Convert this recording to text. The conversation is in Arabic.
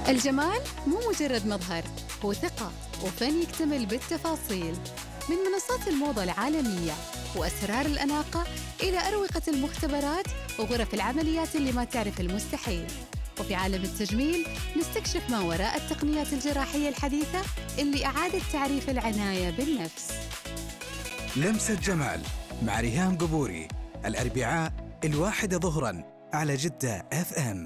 الجمال مو مجرد مظهر، هو ثقة وفن يكتمل بالتفاصيل. من منصات الموضة العالمية وأسرار الأناقة إلى أروقة المختبرات وغرف العمليات اللي ما تعرف المستحيل. وفي عالم التجميل نستكشف ما وراء التقنيات الجراحية الحديثة اللي أعادت تعريف العناية بالنفس. لمسة جمال مع ريهام قبوري، الأربعاء 1 ظهراً على جدة FM.